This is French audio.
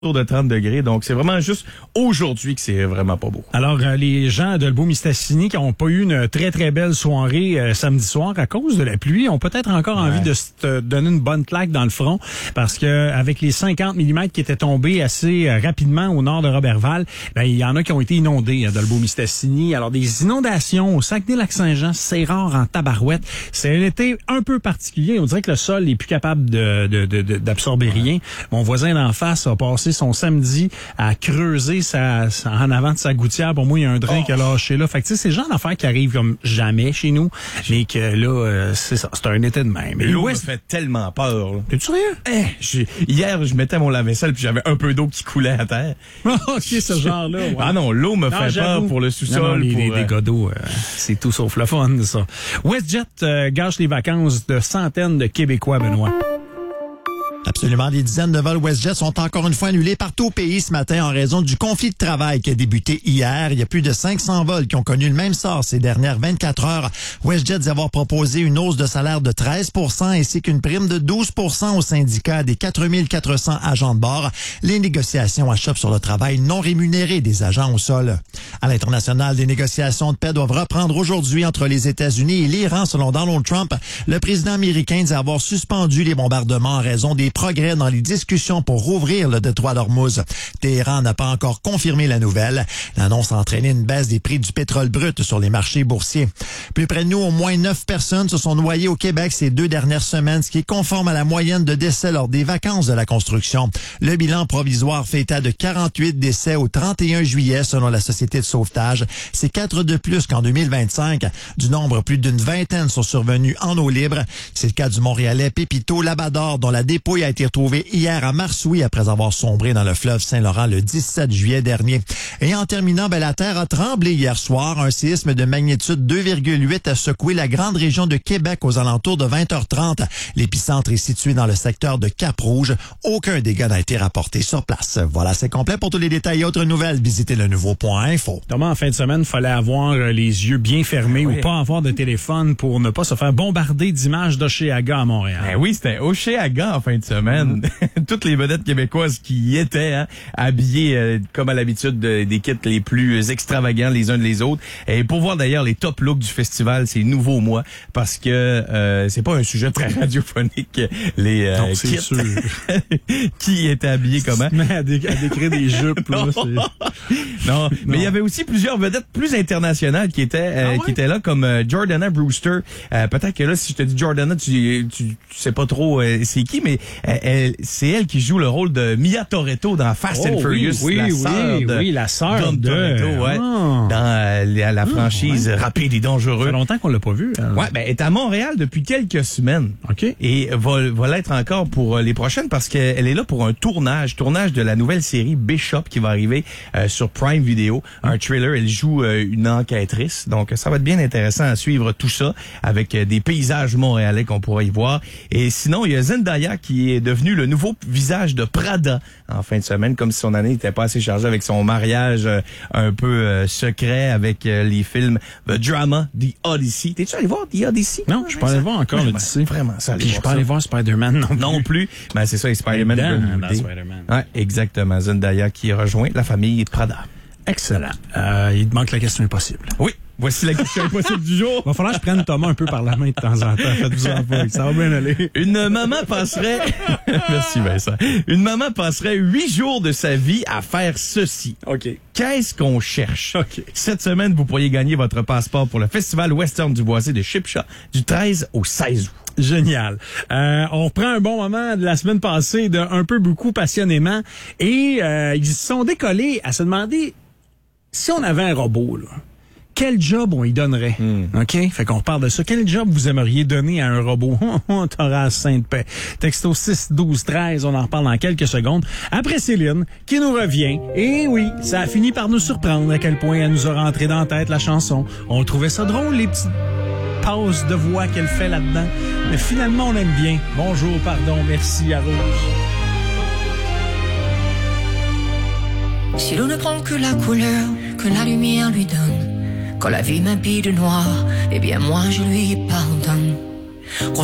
autour de 30 degrés. Donc, c'est vraiment juste aujourd'hui que c'est vraiment pas beau. Alors, les gens de Lebourg-Mistassini qui n'ont pas eu une très, très belle soirée samedi soir à cause de la pluie ont peut-être encore envie de se donner une bonne claque dans le front parce que avec les 50 mm qui étaient tombés assez rapidement au nord de Roberval, ben il y en a qui ont été inondés de Lebourg-Mistassini. Alors, des inondations au Saguenay-Lac-Saint-Jean, c'est rare en tabarouette. C'est un été un peu particulier. On dirait que le sol n'est plus capable d'absorber rien. Mon voisin d'en face a passé son samedi à creuser en avant de sa gouttière. Pour moi, il y a un drain qui a lâché là. Fait que tu sais, c'est le genre d'affaires qui arrivent comme jamais chez nous. Mais que là, c'est ça, c'est un été de même. Mais l'eau me fait tellement peur. T'es-tu sérieux? Hier, je mettais mon lave-vaisselle puis j'avais un peu d'eau qui coulait à terre. OK, ce genre-là. Ouais. Ah non, l'eau me fait peur pour le sous-sol. Les dégâts d'eau, c'est tout sauf le fun, ça. WestJet gâche les vacances de centaines de Québécois, Benoît. Absolument. Des dizaines de vols WestJet sont encore une fois annulés partout au pays ce matin en raison du conflit de travail qui a débuté hier. Il y a plus de 500 vols qui ont connu le même sort ces dernières 24 heures. WestJet dit avoir proposé une hausse de salaire de 13 % ainsi qu'une prime de 12 % aux syndicats des 4400 agents de bord. Les négociations achoppent sur le travail non rémunéré des agents au sol. À l'international, des négociations de paix doivent reprendre aujourd'hui entre les États-Unis et l'Iran selon Donald Trump. Le président américain dit avoir suspendu les bombardements en raison des progrès dans les discussions pour rouvrir le détroit d'Ormuz. Téhéran n'a pas encore confirmé la nouvelle. L'annonce a entraîné une baisse des prix du pétrole brut sur les marchés boursiers. Plus près de nous, au moins 9 personnes se sont noyées au Québec ces 2 dernières semaines, ce qui est conforme à la moyenne de décès lors des vacances de la construction. Le bilan provisoire fait état de 48 décès au 31 juillet selon la Société de sauvetage. C'est 4 de plus qu'en 2025. Du nombre, plus d'une vingtaine sont survenus en eau libre. C'est le cas du Montréalais Pépito Labrador, dont la dépouille a été retrouvée hier à Marsouilles après avoir sombré dans le fleuve Saint-Laurent le 17 juillet dernier. Et en terminant, la Terre a tremblé hier soir. Un séisme de magnitude 2,8 a secoué la grande région de Québec aux alentours de 20h30. L'épicentre est situé dans le secteur de Cap-Rouge. Aucun dégât n'a été rapporté sur place. Voilà, c'est complet. Pour tous les détails et autres nouvelles, visitez le nouveau.info. Thomas, en fin de semaine, il fallait avoir les yeux bien fermés ou pas avoir de téléphone pour ne pas se faire bombarder d'images d'Oshéaga à Montréal. Ben oui, c'était Oshéaga en fin de semaine. Toutes les vedettes québécoises qui y étaient, habillées comme à l'habitude des kits les plus extravagants les uns les autres. Et pour voir d'ailleurs les top looks du festival, c'est nouveau au mois parce que c'est pas un sujet très radiophonique, les non, kits sûr. qui étaient habillés comment. À décrire des jupes. Là, non, mais il y avait aussi plusieurs vedettes plus internationales qui étaient qui étaient là, comme Jordana Brewster. Peut-être que là, si je te dis Jordana, tu sais pas trop c'est qui, mais c'est elle qui joue le rôle de Mia Toretto dans Fast and Furious, la sœur de Toretto, dans la franchise Rapide et Dangereux. Ça fait longtemps qu'on l'a pas vue. Ouais, ben elle est à Montréal depuis quelques semaines. OK. Et va l'être encore pour les prochaines parce qu'elle est là pour un tournage de la nouvelle série Bishop qui va arriver sur Prime Video. Un trailer, elle joue une enquêtrice. Donc ça va être bien intéressant à suivre tout ça avec des paysages montréalais qu'on pourra y voir. Et sinon, il y a Zendaya qui est devenu le nouveau visage de Prada en fin de semaine, comme si son année n'était pas assez chargée avec son mariage un peu secret avec les films The Drama, The Odyssey. T'es-tu allé voir The Odyssey? Non, je suis pas allé voir encore l'Odyssey. Vraiment, ça. Puis je suis pas allé voir Spider-Man non plus. Ben c'est ça, et Spider-Man. Dans Spider-Man. Ouais, exactement. Zendaya qui rejoint la famille Prada. Excellent. Il te manque la question impossible. Oui. Voici la question impossible du jour. Va falloir que je prenne Thomas un peu par la main de temps en temps. Faites-vous-en pas. Ça va bien aller. Une maman passerait... Merci Vincent. Une maman passerait 8 jours de sa vie à faire ceci. OK. Qu'est-ce qu'on cherche? OK. Cette semaine, vous pourriez gagner votre passeport pour le Festival Western du Boisé de Shipsha du 13 au 16 août. Génial. On reprend un bon moment de la semaine passée de Un peu beaucoup passionnément et ils se sont décollés à se demander si on avait un robot, là. Quel job on y donnerait? OK? Fait qu'on reparle de ça. Quel job vous aimeriez donner à un robot? T'auras Sainte-Paix. Texto 6-12-13, on en reparle dans quelques secondes. Après Céline, qui nous revient. Et oui, ça a fini par nous surprendre à quel point elle nous a rentré dans la tête, la chanson. On trouvait ça drôle, les petites pauses de voix qu'elle fait là-dedans. Mais finalement, on aime bien. Bonjour, pardon, merci à Rouge. Si l'on ne prend que la couleur que la lumière lui donne, quand la vie m'habille de noir, eh bien moi je lui pardonne.